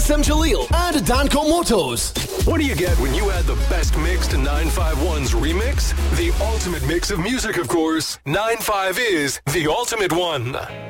SM Jalil and Danco Motors. What do you get when you add the best mix to 951's remix? The ultimate mix of music, of course. 95 is the ultimate one.